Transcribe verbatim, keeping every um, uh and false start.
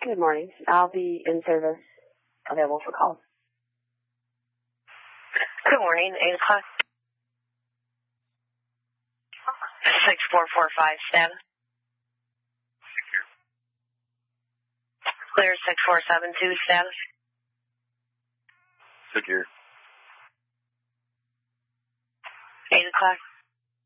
Good morning. I'll be in service, available for calls. Good morning. eight o'clock. six four four five, status. Clear six four seven two, status. Secure. eight o'clock.